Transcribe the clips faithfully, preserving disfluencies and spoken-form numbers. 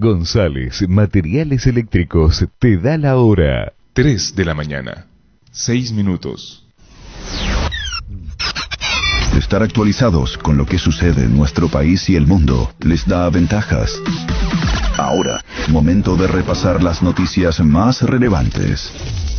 González Materiales Eléctricos te da la hora. tres de la mañana. seis minutos. Estar actualizados con lo que sucede en nuestro país y el mundo les da ventajas. Ahora, momento de repasar las noticias más relevantes.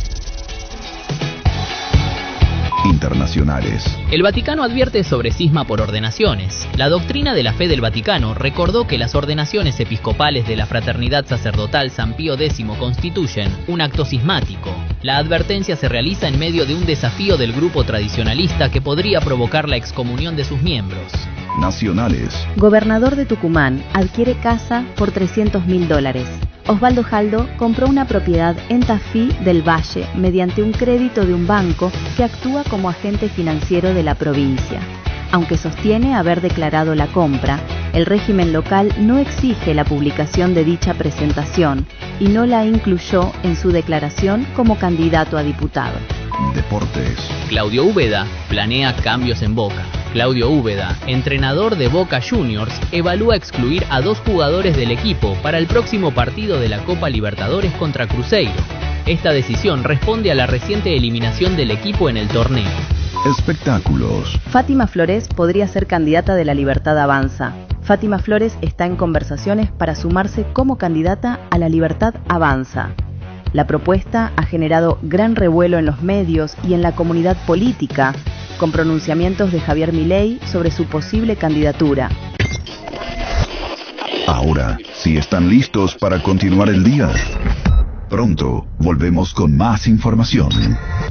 Internacionales. El Vaticano advierte sobre cisma por ordenaciones. La doctrina de la fe del Vaticano recordó que las ordenaciones episcopales de la Fraternidad Sacerdotal San Pío X constituyen un acto cismático. La advertencia se realiza en medio de un desafío del grupo tradicionalista que podría provocar la excomunión de sus miembros. Nacionales. Gobernador de Tucumán adquiere casa por trescientos mil dólares. Osvaldo Jaldo compró una propiedad en Tafí del Valle mediante un crédito de un banco que actúa como agente financiero de la provincia. Aunque sostiene haber declarado la compra, el régimen local no exige la publicación de dicha presentación y no la incluyó en su declaración como candidato a diputado. Deportes. Claudio Úbeda planea cambios en Boca. Claudio Úbeda, entrenador de Boca Juniors, evalúa excluir a dos jugadores del equipo para el próximo partido de la Copa Libertadores contra Cruzeiro. Esta decisión responde a la reciente eliminación del equipo en el torneo. Espectáculos. Fátima Flores podría ser candidata de La Libertad Avanza. Fátima Flores está en conversaciones para sumarse como candidata a La Libertad Avanza. La propuesta ha generado gran revuelo en los medios y en la comunidad política, con pronunciamientos de Javier Milei sobre su posible candidatura. Ahora, si están listos para continuar el día, pronto volvemos con más información.